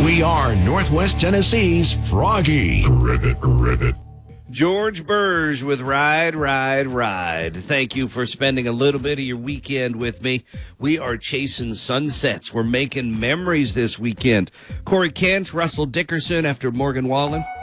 We are Northwest Tennessee's Froggy. Ribbit. George Burge with Ride, Ride, Ride. Thank you for spending a little bit of your weekend with me. We are chasing sunsets. We're making memories this weekend. Corey Kent, Russell Dickerson after Morgan Wallen.